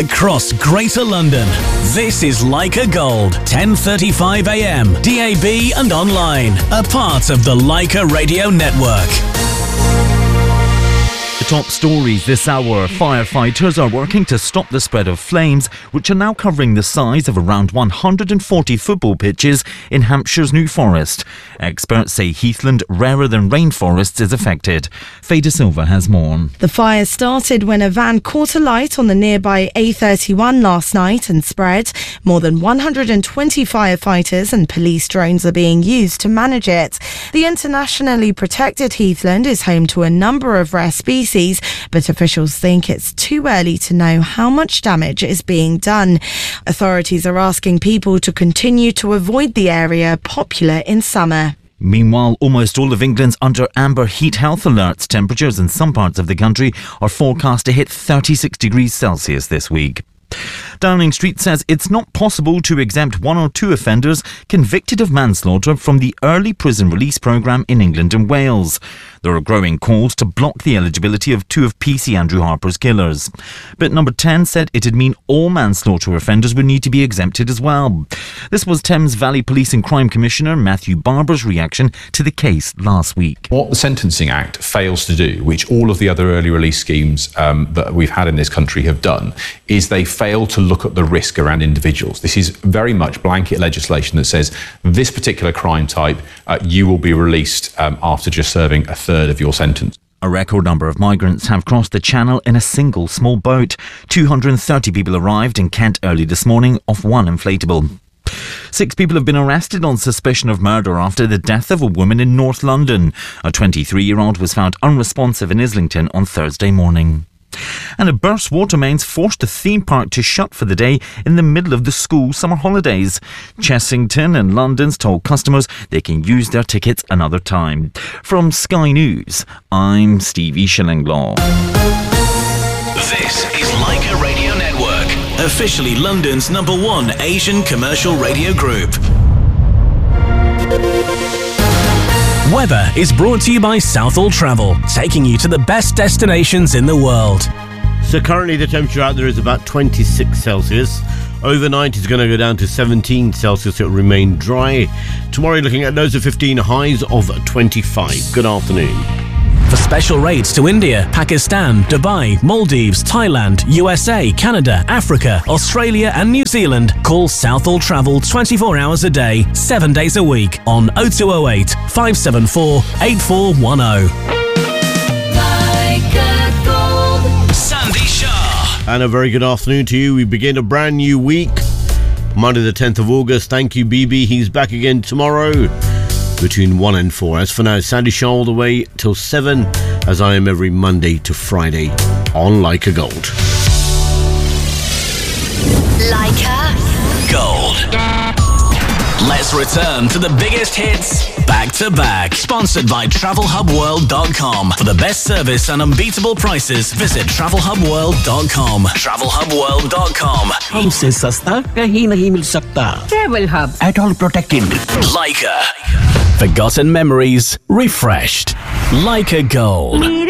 across Greater London. This is Leica Gold, 10:35 a.m, DAB and online. A part of the Leica Radio Network. The top stories this hour. Firefighters are working to stop the spread of flames, which are now covering the size of around 140 football pitches in Hampshire's New Forest. Experts say heathland, rarer than rainforests, is affected. Faye De Silva has more. The fire started when a van caught alight on the nearby A31 last night and spread. More than 120 firefighters and police drones are being used to manage it. The internationally protected heathland is home to a number of rare species, but officials think it's too early to know how much damage is being done. Authorities are asking people to continue to avoid the area, popular in summer. Meanwhile, almost all of England's under amber heat health alerts. Temperatures in some parts of the country are forecast to hit 36 degrees Celsius this week. Downing Street says it's not possible to exempt one or two offenders convicted of manslaughter from the early prison release programme in England and Wales. There are growing calls to block the eligibility of two of PC Andrew Harper's killers. But Number 10 said it'd mean all manslaughter offenders would need to be exempted as well. This was Thames Valley Police and Crime Commissioner Matthew Barber's reaction to the case last week. What the Sentencing Act fails to do, which all of the other early release schemes that we've had in this country have done, is they fail to look at the risk around individuals. This is very much blanket legislation that says this particular crime type, you will be released after just serving a third of your sentence. A record number of migrants have crossed the Channel in a single small boat. 230 people arrived in Kent early this morning off one inflatable. 6 people have been arrested on suspicion of murder after the death of a woman in North London. A 23-year-old was found unresponsive in Islington on Thursday morning. And a burst water mains forced a theme park to shut for the day in the middle of the school summer holidays. Chessington and London's told customers they can use their tickets another time. From Sky News, I'm Stevie Shillinglaw. This is Leica Radio Network, officially London's #1 Asian commercial radio group. Weather is brought to you by Southall Travel, taking you to the best destinations in the world. So currently the temperature out there is about 26 Celsius. Overnight it's going to go down to 17 Celsius. It will remain dry. Tomorrow you're looking at lows of 15, highs of 25. Good afternoon. For special rates to India, Pakistan, Dubai, Maldives, Thailand, USA, Canada, Africa, Australia and New Zealand, call Southall Travel 24 hours a day, 7 days a week on 0208 574 8410. Sandy Shah. And a very good afternoon to you. We begin a brand new week, Monday the 10th of August. Thank you, BB. He's back again tomorrow between 1 and 4. As for now, Sandy Shaw all the way till 7, as I am every Monday to Friday on Leica Gold. Leica Gold. Let's return to the biggest hits back to back. Sponsored by TravelHubWorld.com. For the best service and unbeatable prices, visit TravelHubWorld.com. TravelHubWorld.com. हमसे सस्ता कहीं नहीं मिल सकता. Travel Hub. At all protected. Leica. Forgotten memories refreshed. Leica Gold.